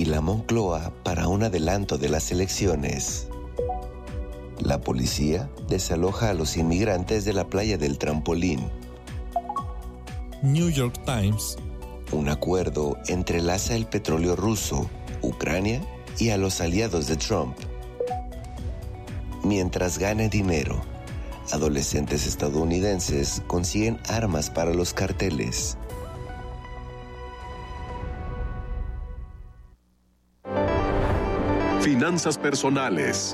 la Moncloa para un adelanto de las elecciones. La policía desaloja a los inmigrantes de la playa del Trampolín. New York Times. Un acuerdo entrelaza el petróleo ruso, Ucrania y a los aliados de Trump. Mientras gane dinero, adolescentes estadounidenses consiguen armas para los carteles. Finanzas personales.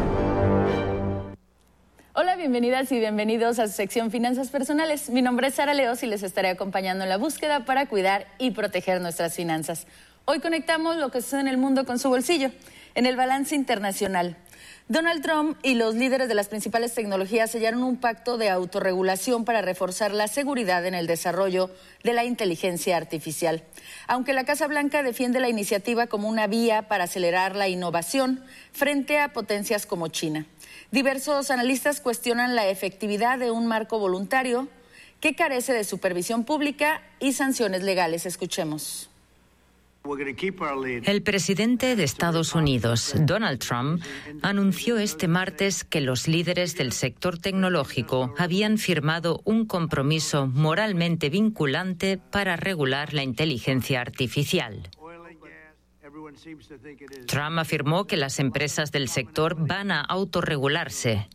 Hola, bienvenidas y bienvenidos a su sección Finanzas Personales. Mi nombre es Sara Leos y les estaré acompañando en la búsqueda para cuidar y proteger nuestras finanzas. Hoy conectamos lo que sucede en el mundo con su bolsillo, en el balance internacional. Donald Trump y los líderes de las principales tecnologías sellaron un pacto de autorregulación para reforzar la seguridad en el desarrollo de la inteligencia artificial. Aunque la Casa Blanca defiende la iniciativa como una vía para acelerar la innovación frente a potencias como China. Diversos analistas cuestionan la efectividad de un marco voluntario que carece de supervisión pública y sanciones legales. Escuchemos. El presidente de Estados Unidos, Donald Trump, anunció este martes que los líderes del sector tecnológico habían firmado un compromiso moralmente vinculante para regular la inteligencia artificial. Trump afirmó que las empresas del sector van a autorregularse.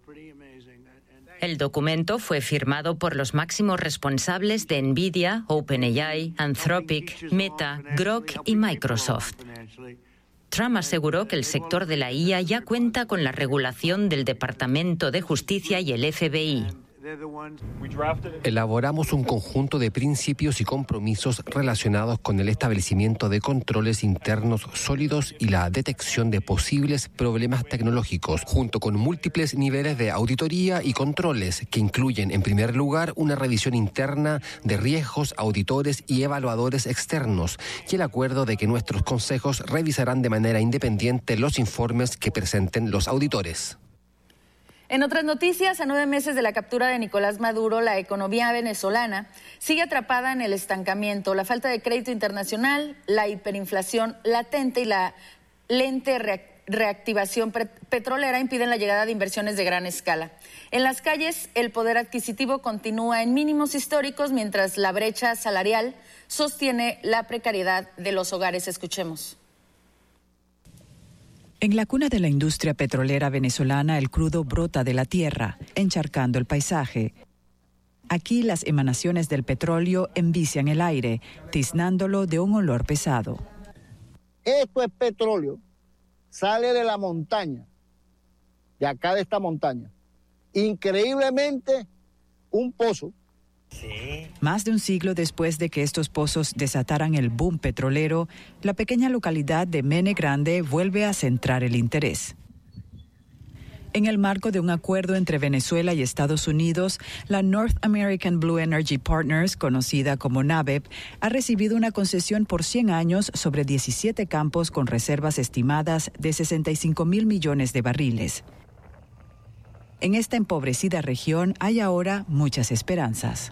El documento fue firmado por los máximos responsables de Nvidia, OpenAI, Anthropic, Meta, Grok y Microsoft. Trump aseguró que el sector de la IA ya cuenta con la regulación del Departamento de Justicia y el FBI. Elaboramos un conjunto de principios y compromisos relacionados con el establecimiento de controles internos sólidos y la detección de posibles problemas tecnológicos, junto con múltiples niveles de auditoría y controles, que incluyen, en primer lugar, una revisión interna de riesgos, auditores y evaluadores externos, y el acuerdo de que nuestros consejos revisarán de manera independiente los informes que presenten los auditores. En otras noticias, a 9 meses de la captura de Nicolás Maduro, la economía venezolana sigue atrapada en el estancamiento. La falta de crédito internacional, la hiperinflación latente y la lenta reactivación petrolera impiden la llegada de inversiones de gran escala. En las calles, el poder adquisitivo continúa en mínimos históricos, mientras la brecha salarial sostiene la precariedad de los hogares. Escuchemos. En la cuna de la industria petrolera venezolana, el crudo brota de la tierra, encharcando el paisaje. Aquí las emanaciones del petróleo envician el aire, tiznándolo de un olor pesado. Esto es petróleo, sale de la montaña, de acá de esta montaña. Increíblemente, un pozo. Sí. Más de un siglo después de que estos pozos desataran el boom petrolero, la pequeña localidad de Mene Grande vuelve a centrar el interés. En el marco de un acuerdo entre Venezuela y Estados Unidos, la North American Blue Energy Partners, conocida como NABEP, ha recibido una concesión por 100 años sobre 17 campos con reservas estimadas de 65,000 millones de barriles. En esta empobrecida región hay ahora muchas esperanzas.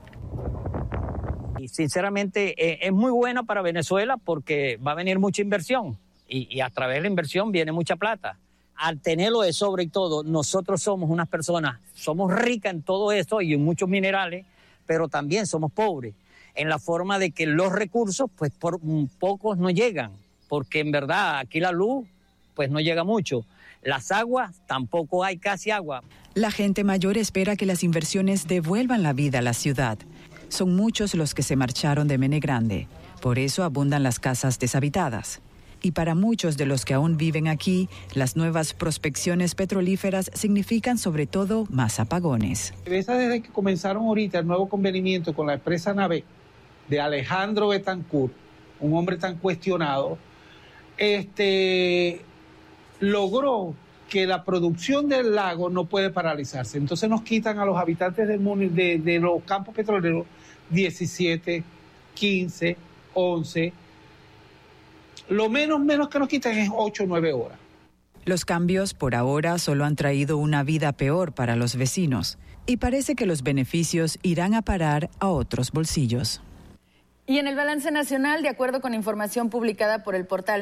Y sinceramente es muy bueno para Venezuela porque va a venir mucha inversión y a través de la inversión viene mucha plata. Al tenerlo de sobre y todo, nosotros somos unas personas, somos ricas en todo esto y en muchos minerales, pero también somos pobres en la forma de que los recursos pues por pocos no llegan, porque en verdad aquí la luz pues no llega mucho. Las aguas, tampoco hay casi agua. La gente mayor espera que las inversiones devuelvan la vida a la ciudad. Son muchos los que se marcharon de Mene Grande. Por eso abundan las casas deshabitadas. Y para muchos de los que aún viven aquí, las nuevas prospecciones petrolíferas significan sobre todo más apagones. Desde que comenzaron ahorita el nuevo convenimiento con la empresa NABEP de Alejandro Betancourt, un hombre tan cuestionado, logró que la producción del lago no puede paralizarse. Entonces nos quitan a los habitantes del mundo de los campos petroleros 17, 15, 11. Lo menos que nos quitan es 8 o 9 horas. Los cambios por ahora solo han traído una vida peor para los vecinos y parece que los beneficios irán a parar a otros bolsillos. Y en el balance nacional, de acuerdo con información publicada por el portal